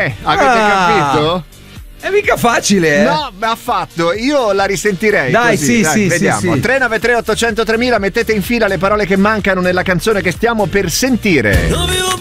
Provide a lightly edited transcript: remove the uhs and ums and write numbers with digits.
Avete capito? È mica facile, No, affatto. Io la risentirei. Dai, così. sì, vediamo. sì. 393 800 3000, mettete in fila le parole che mancano nella canzone che stiamo per sentire.